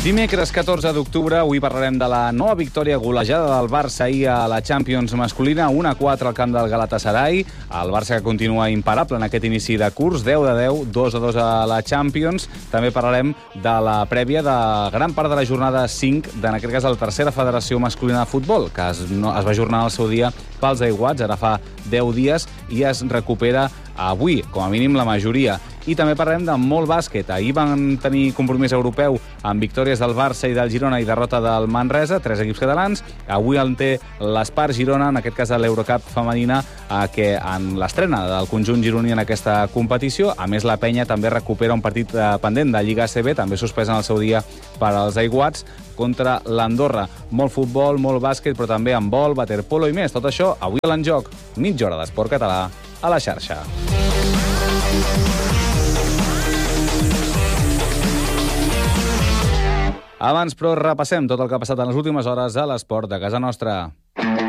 Dimecres 14 d'octubre, avui parlarem de la nova victòria golejada del Barça ahir a la Champions masculina, 1-4 al camp del Galatasaray. El Barça que continua imparable en aquest inici de curs, 10-10, 2-2 a la Champions. També parlarem de la prèvia de gran part de la jornada 5, en aquest cas la tercera federació masculina de futbol, que es va ajornar al seu dia pels aiguats, ara fa 10 dies, i es recupera avui, com a mínim la majoria. I també parlem de molt bàsquet. Ahir van tenir compromís europeu amb victòries del Barça i del Girona i derrota del Manresa, 3 equips catalans. Avui en té l'Espar Girona, en aquest cas de l'Eurocup femenina, que en l'estrena del conjunt gironí en aquesta competició. A més, la Penya també recupera un partit pendent de Lliga ACB, també suspès en el seu dia per als aiguats, contra l'Andorra. Molt futbol, molt bàsquet, però també handbol, waterpolo i més. Tot això avui a l'Enjoc. Mitja hora d'esport català a la xarxa. Abans, però, repassem tot el que ha passat en les últimes hores a l'esport de casa nostra.